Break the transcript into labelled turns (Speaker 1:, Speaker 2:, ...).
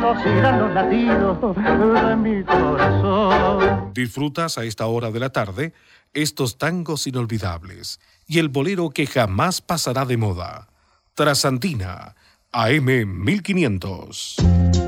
Speaker 1: cielo sigan los latidos de mi corazón.
Speaker 2: Disfrutas a esta hora de la tarde estos tangos inolvidables y el bolero que jamás pasará de moda. Trasandina, AM 1500.